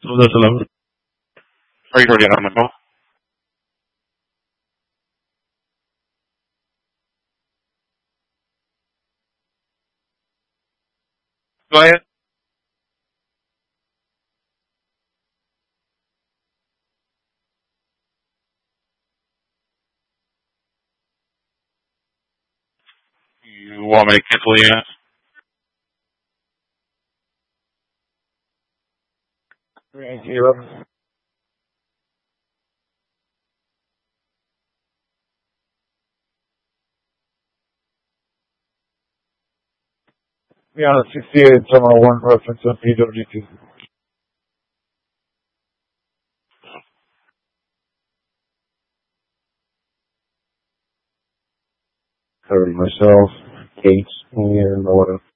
تفضل سلام. Are you ready on my call? Go ahead. You want me to cancel the ads? Caleb. Yeah, 68 terminal 1 reference on PWT. Covering myself, Gates, and Order.